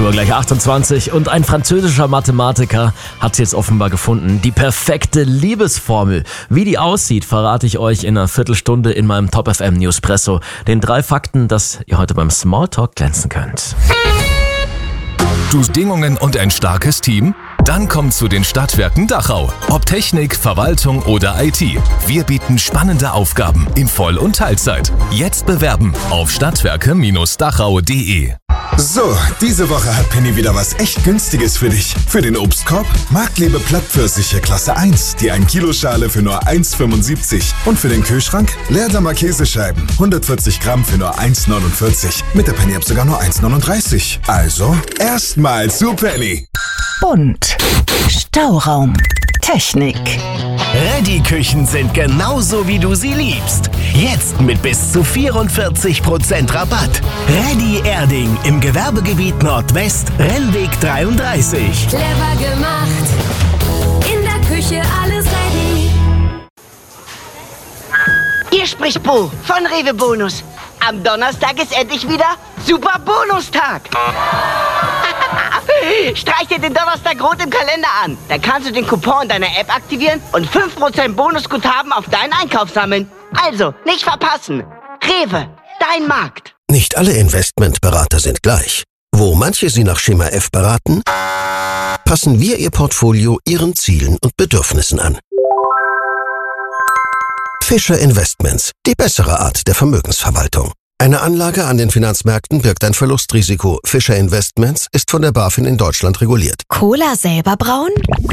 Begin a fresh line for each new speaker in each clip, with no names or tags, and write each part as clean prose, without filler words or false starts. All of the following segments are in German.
8 Uhr, gleich 28. Und ein französischer Mathematiker hat jetzt offenbar gefunden. Die perfekte Liebesformel. Wie die aussieht, verrate ich euch in einer Viertelstunde in meinem Top FM Newspresso. Den 3 Fakten, dass ihr heute beim Smalltalk glänzen könnt.
Du Bedingungen und ein starkes Team? Dann komm zu den Stadtwerken Dachau. Ob Technik, Verwaltung oder IT. Wir bieten spannende Aufgaben in Voll- und Teilzeit. Jetzt bewerben auf stadtwerke-dachau.de.
So, diese Woche hat Penny wieder was echt Günstiges für dich. Für den Obstkorb Marktlebe Plattpfirsiche Klasse 1, die 1-Kilo-Schale für nur 1,75. Und für den Kühlschrank Leerdammer Käsescheiben, 140 Gramm für nur 1,49. Mit der Penny-App sogar nur 1,39. Also, erstmal zu Penny.
Bunt. Stauraum. Technik.
Ready-Küchen sind genauso, wie du sie liebst. Jetzt mit bis zu 44% Rabatt. Ready Erding im Gewerbegebiet Nordwest, Rennweg 33.
Clever gemacht. In der Küche alles ready.
Hier spricht Bo von Rewe Bonus. Am Donnerstag ist endlich wieder Super Bonustag. Streich dir den Donnerstag rot im Kalender an. Dann kannst du den Coupon deiner App aktivieren und 5% Bonusguthaben auf deinen Einkauf sammeln. Also, nicht verpassen. Rewe, dein Markt.
Nicht alle Investmentberater sind gleich. Wo manche Sie nach Schema F beraten, passen wir Ihr Portfolio Ihren Zielen und Bedürfnissen an. Fischer Investments, die bessere Art der Vermögensverwaltung. Eine Anlage an den Finanzmärkten birgt ein Verlustrisiko. Fischer Investments ist von der BaFin in Deutschland reguliert.
Cola selber brauen?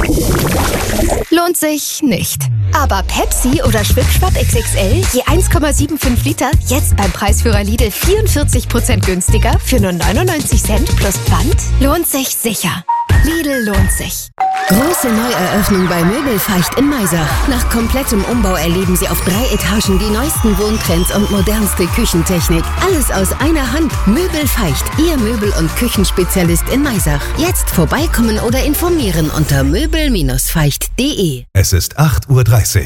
Lohnt sich nicht. Aber Pepsi oder Schwipschwapp XXL, je 1,75 Liter, jetzt beim Preisführer Lidl 44% günstiger für nur 99 Cent plus Pfand? Lohnt sich sicher. Lidl lohnt sich.
Große Neueröffnung bei Möbelfeicht in Maisach. Nach komplettem Umbau erleben Sie auf 3 Etagen die neuesten Wohntrends und modernste Küchentechnik. Alles aus einer Hand. Möbelfeicht, Ihr Möbel- und Küchenspezialist in Maisach. Jetzt vorbeikommen oder informieren unter möbel-feicht.de.
Es ist 8:30 Uhr.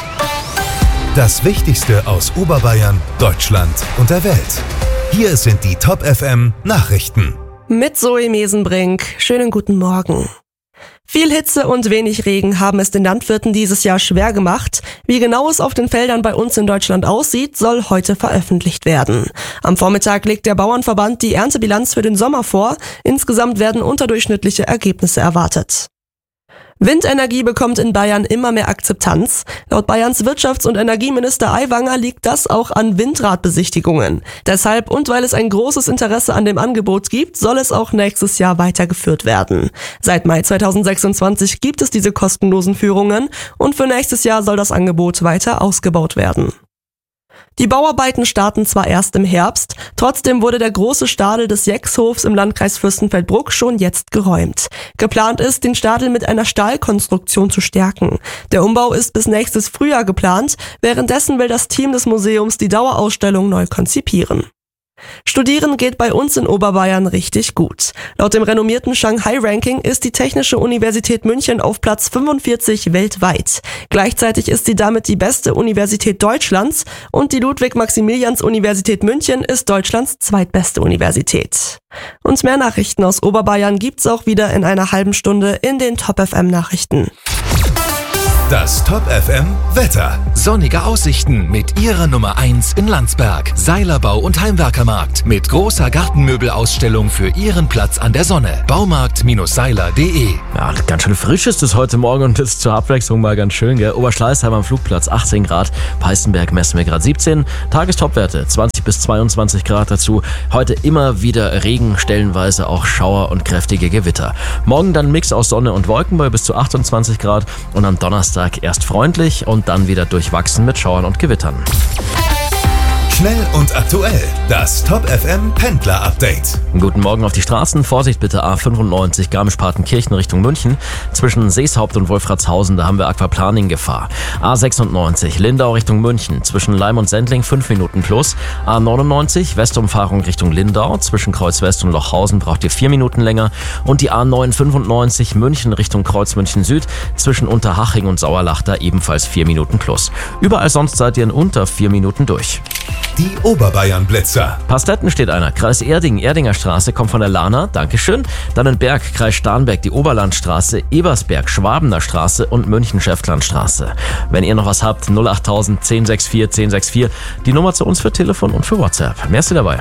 Das Wichtigste aus Oberbayern, Deutschland und der Welt. Hier sind die Top FM Nachrichten.
Mit Zoe Mesenbrink. Schönen guten Morgen. Viel Hitze und wenig Regen haben es den Landwirten dieses Jahr schwer gemacht. Wie genau es auf den Feldern bei uns in Deutschland aussieht, soll heute veröffentlicht werden. Am Vormittag legt der Bauernverband die Erntebilanz für den Sommer vor. Insgesamt werden unterdurchschnittliche Ergebnisse erwartet. Windenergie bekommt in Bayern immer mehr Akzeptanz. Laut Bayerns Wirtschafts- und Energieminister Aiwanger liegt das auch an Windradbesichtigungen. Deshalb und weil es ein großes Interesse an dem Angebot gibt, soll es auch nächstes Jahr weitergeführt werden. Seit Mai 2026 gibt es diese kostenlosen Führungen und für nächstes Jahr soll das Angebot weiter ausgebaut werden. Die Bauarbeiten starten zwar erst im Herbst, trotzdem wurde der große Stadel des Jexhofs im Landkreis Fürstenfeldbruck schon jetzt geräumt. Geplant ist, den Stadel mit einer Stahlkonstruktion zu stärken. Der Umbau ist bis nächstes Frühjahr geplant, währenddessen will das Team des Museums die Dauerausstellung neu konzipieren. Studieren geht bei uns in Oberbayern richtig gut. Laut dem renommierten Shanghai-Ranking ist die Technische Universität München auf Platz 45 weltweit. Gleichzeitig ist sie damit die beste Universität Deutschlands und die Ludwig-Maximilians-Universität München ist Deutschlands zweitbeste Universität. Und mehr Nachrichten aus Oberbayern gibt's auch wieder in einer halben Stunde in den Top FM Nachrichten.
Das Top FM Wetter.
Sonnige Aussichten mit Ihrer Nummer 1 in Landsberg. Seilerbau und Heimwerkermarkt mit großer Gartenmöbelausstellung für Ihren Platz an der Sonne. Baumarkt-seiler.de.
Ja, ganz schön frisch ist es heute Morgen und ist zur Abwechslung mal ganz schön, gell? Oberschleißheim am Flugplatz 18 Grad, Peißenberg messen wir gerade 17. Tagestopwerte 20 bis 22 Grad dazu. Heute immer wieder Regen, stellenweise auch Schauer und kräftige Gewitter. Morgen dann Mix aus Sonne und Wolken bei bis zu 28 Grad und am Donnerstag erst freundlich und dann wieder durchwachsen mit Schauern und Gewittern.
Schnell und aktuell. Das Top FM Pendler Update.
Guten Morgen auf die Straßen. Vorsicht bitte A95 Garmisch-Partenkirchen Richtung München. Zwischen Seeshaupt und Wolfratshausen, da haben wir Aquaplaning-Gefahr. A96 Lindau Richtung München. Zwischen Leim und Sendling 5 Minuten plus. A99 Westumfahrung Richtung Lindau. Zwischen Kreuz West und Lochhausen braucht ihr 4 Minuten länger. Und die A995 München Richtung Kreuz München Süd. Zwischen Unterhaching und Sauerlach da ebenfalls 4 Minuten plus. Überall sonst seid ihr in unter 4 Minuten durch.
Die Oberbayern Blitzer.
Pastetten steht einer. Kreis Erding, Erdinger Straße, kommt von der Lana, Dankeschön. Dann in Berg, Kreis Starnberg, die Oberlandstraße, Ebersberg, Schwabener Straße und München-Schäftlarnstraße. Wenn ihr noch was habt, 08000 1064 1064, die Nummer zu uns für Telefon und für WhatsApp. Merci dabei.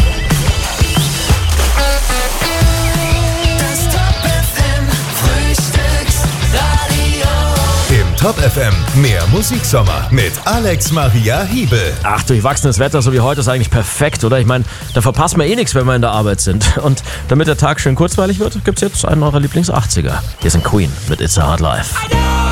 Top FM, mehr Musiksommer mit Alex Maria Hiebel.
Ach, durchwachsenes Wetter, so wie heute, ist eigentlich perfekt, oder? Ich meine, da verpasst man eh nichts, wenn wir in der Arbeit sind. Und damit der Tag schön kurzweilig wird, gibt's jetzt einen eurer Lieblings-80er. Hier sind Queen mit It's a Hard Life.